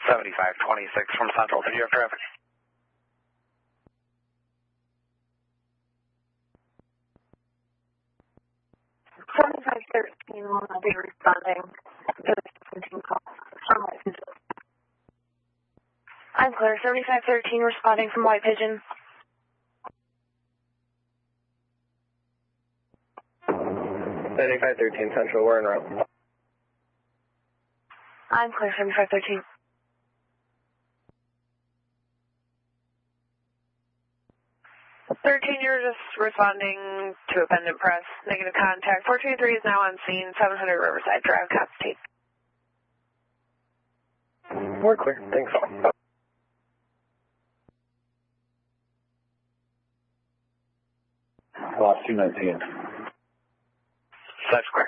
7526 from Central. Did you have traffic? I'll be responding to the 17 call from White Pigeon. I'm clear. 7513 responding from White Pigeon. 7513 Central, we're en route. I'm clear. 7513. You're just responding to a pendant press. Negative contact. 423 is now on scene. 700 Riverside Drive. Copy. We're clear. Thanks all. Lost 219. That's correct.